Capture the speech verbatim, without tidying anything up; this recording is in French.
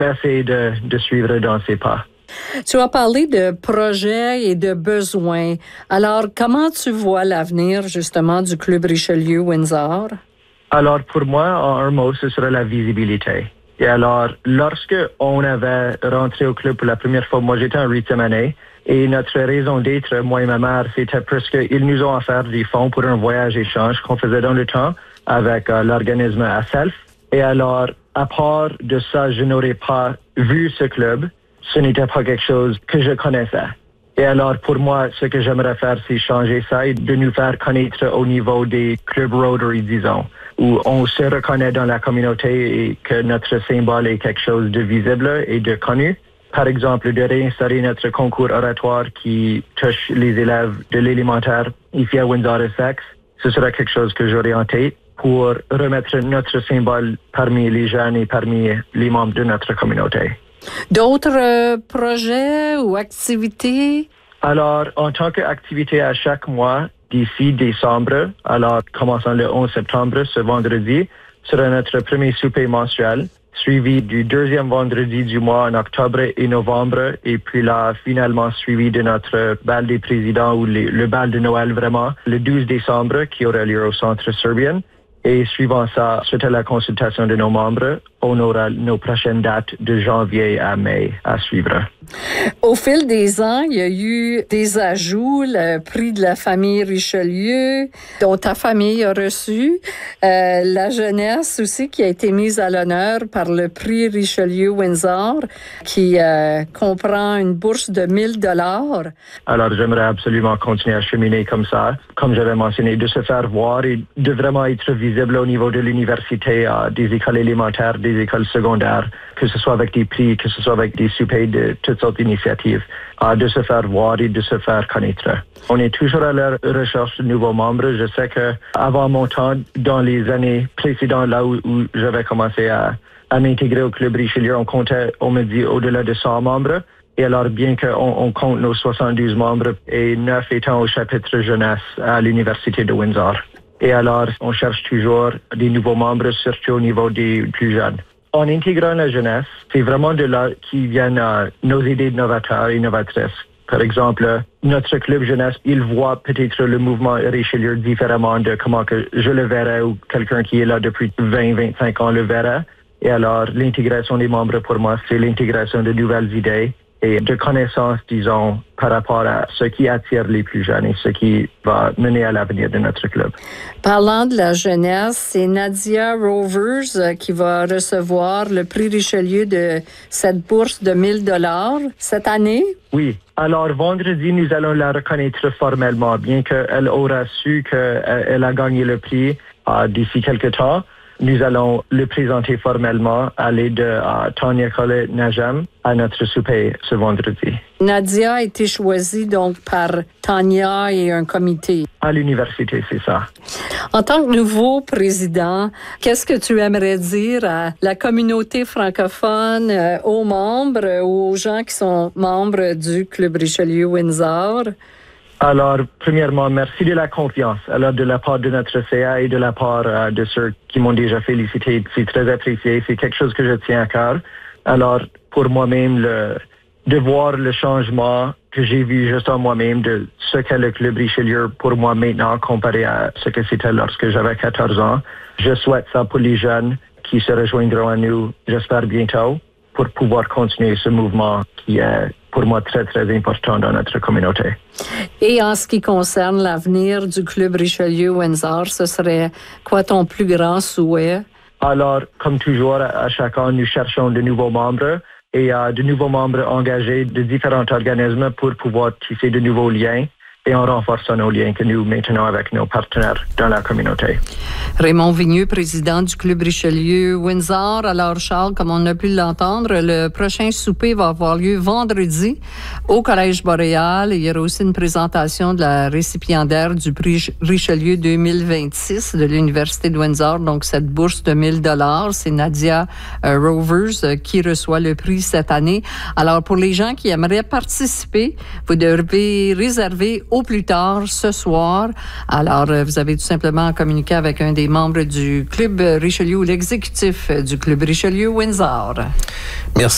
essayer de, de suivre dans ses pas. Tu as parlé de projets et de besoins. Alors, comment tu vois l'avenir, justement, du Club Richelieu-Windsor? Alors, pour moi, en un mot, ce serait la visibilité. Et alors, lorsque on avait rentré au club pour la première fois, moi, j'étais en huitième année, et notre raison d'être, moi et ma mère, c'était parce qu'ils nous ont offert des fonds pour un voyage échange qu'on faisait dans le temps avec euh, l'organisme A S E L F. Et alors, à part de ça, je n'aurais pas vu ce club. Ce n'était pas quelque chose que je connaissais. Et alors, pour moi, ce que j'aimerais faire, c'est changer ça et de nous faire connaître au niveau des clubs Rotary, disons, où on se reconnaît dans la communauté et que notre symbole est quelque chose de visible et de connu. Par exemple, de réinstaller notre concours oratoire qui touche les élèves de l'élémentaire ici à Windsor-Essex, ce sera quelque chose que j'aurai en tête pour remettre notre symbole parmi les jeunes et parmi les membres de notre communauté. D'autres euh, projets ou activités? Alors, en tant qu'activité à chaque mois, d'ici décembre, alors commençant le onze septembre, ce vendredi, sera notre premier souper mensuel, suivi du deuxième vendredi du mois en octobre et novembre, et puis là, finalement suivi de notre bal des présidents ou les, le bal de Noël vraiment, le douze décembre, qui aura lieu au Centre Serbien. Et suivant ça, suite à la consultation de nos membres, on aura nos prochaines dates de janvier à mai à suivre. Au fil des ans, il y a eu des ajouts, le prix de la famille Richelieu, dont ta famille a reçu, euh, la jeunesse aussi qui a été mise à l'honneur par le prix Richelieu-Windsor, qui euh, comprend une bourse de mille dollars. Alors, j'aimerais absolument continuer à cheminer comme ça, comme j'avais mentionné, de se faire voir et de vraiment être visible au niveau de l'université, euh, des écoles élémentaires, des écoles secondaires, que ce soit avec des prix, que ce soit avec des soupers de toutes sortes d'initiatives, euh, de se faire voir et de se faire connaître. On est toujours à la recherche de nouveaux membres. Je sais que avant mon temps, dans les années précédentes, là où, où j'avais commencé à, à m'intégrer au Club Richelieu, on comptait, on me dit, au-delà de cent membres. Et alors, bien qu'on on compte nos soixante-douze membres et neuf étant au chapitre jeunesse à l'Université de Windsor. Et alors, on cherche toujours des nouveaux membres, surtout au niveau des plus jeunes. En intégrant la jeunesse, c'est vraiment de là qui viennent euh, nos idées novateurs et innovatrices. Par exemple, notre club jeunesse, il voit peut-être le mouvement Richelieu différemment de comment que je le verrais ou quelqu'un qui est là depuis vingt à vingt-cinq ans le verrait. Et alors, l'intégration des membres, pour moi, c'est l'intégration de nouvelles idées et de connaissances, disons, par rapport à ce qui attire les plus jeunes et ce qui va mener à l'avenir de notre club. Parlant de la jeunesse, c'est Nadia Rovers qui va recevoir le prix Richelieu de cette bourse de mille dollars cette année. Oui. Alors, vendredi, nous allons la reconnaître formellement, bien qu'elle aura su qu'elle a gagné le prix euh, d'ici quelques temps. Nous allons le présenter formellement à l'aide de uh, Tanya Colette Najam à notre souper ce vendredi. Nadia a été choisie donc par Tanya et un comité. À l'université, c'est ça. En tant que nouveau président, qu'est-ce que tu aimerais dire à la communauté francophone, euh, aux membres ou aux gens qui sont membres du Club Richelieu-Windsor? Alors, premièrement, merci de la confiance. Alors, de la part de notre C A et de la part euh, de ceux qui m'ont déjà félicité, c'est très apprécié. C'est quelque chose que je tiens à cœur. Alors, pour moi-même, le, de voir le changement que j'ai vu juste en moi-même de ce qu'est le Club Richelieu pour moi maintenant comparé à ce que c'était lorsque j'avais quatorze ans. Je souhaite ça pour les jeunes qui se rejoindront à nous, j'espère bientôt, pour pouvoir continuer ce mouvement qui est pour moi très, très important dans notre communauté. Et en ce qui concerne l'avenir du Club Richelieu-Windsor, ce serait quoi ton plus grand souhait? Alors, comme toujours, à chaque an, nous cherchons de nouveaux membres et euh, de nouveaux membres engagés de différents organismes pour pouvoir tisser de nouveaux liens et en renforçant nos liens que nous maintenons avec nos partenaires dans la communauté. Raymond Vigneux, président du Club Richelieu-Windsor. Alors, Charles, comme on a pu l'entendre, le prochain souper va avoir lieu vendredi au Collège Boréal. Il y aura aussi une présentation de la récipiendaire du prix Richelieu deux mille vingt-six de l'Université de Windsor. Donc, cette bourse de mille dollars, c'est Nadia euh, Rovers euh, qui reçoit le prix cette année. Alors, pour les gens qui aimeraient participer, vous devez réserver au plus tard ce soir. Alors, euh, vous avez tout simplement communiqué avec un des membres du Club Richelieu ou l'exécutif du Club Richelieu-Windsor. Merci.